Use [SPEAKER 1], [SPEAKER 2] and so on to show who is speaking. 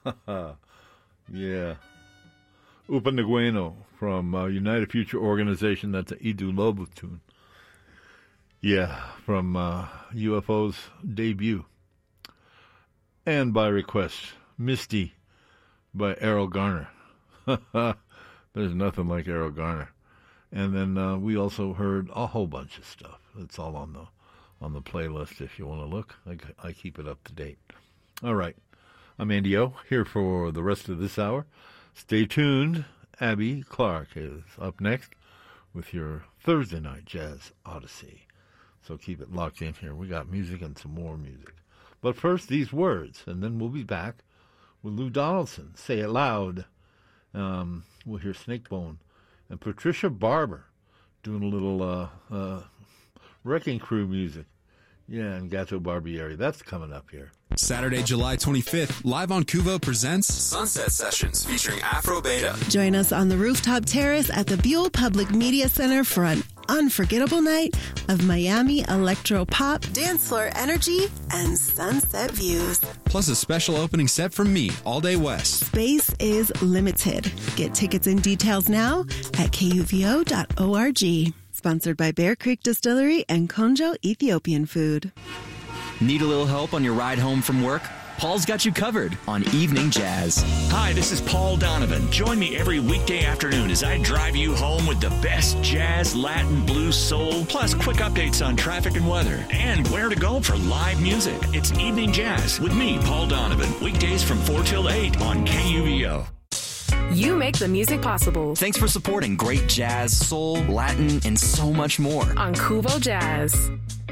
[SPEAKER 1] Yeah. Upa Negbueno from United Future Organization. That's an Idu Lobo tune. Yeah, from UFO's debut. And by request, Misty by Errol Garner. There's nothing like Errol Garner. And then we also heard a whole bunch of stuff. It's all on the playlist if you want to look. I keep it up to date. All right. I'm Andy O, here for the rest of this hour. Stay tuned. Abby Clark is up next with your Thursday Night Jazz Odyssey. So keep it locked in here. We got music and some more music. But first, these words, and then we'll be back with Lou Donaldson. Say It Loud. We'll hear Snakebone. And Patricia Barber doing a little Wrecking Crew music. Yeah, and Gato Barbieri. That's coming up here.
[SPEAKER 2] Saturday, July 25th, Live on Kuvo presents
[SPEAKER 3] Sunset Sessions featuring Afro Beta.
[SPEAKER 4] Join us on the rooftop terrace at the Buell Public Media Center for an unforgettable night of Miami electro pop, dance floor energy, and sunset views.
[SPEAKER 2] Plus a special opening set from me, All Day West.
[SPEAKER 4] Space is limited. Get tickets and details now at kuvo.org. Sponsored by Bear Creek Distillery and Konjo Ethiopian Food.
[SPEAKER 5] Need a little help on your ride home from work? Paul's got you covered on Evening Jazz.
[SPEAKER 6] Hi, this is Paul Donovan. Join me every weekday afternoon as I drive you home with the best jazz, Latin, blues, soul, plus quick updates on traffic and weather, and where to go for live music. It's Evening Jazz with me, Paul Donovan. Weekdays from 4 till 8 on KUVO.
[SPEAKER 7] You make the music possible.
[SPEAKER 5] Thanks for supporting great jazz, soul, Latin, and so much more
[SPEAKER 7] On Kuvo Jazz.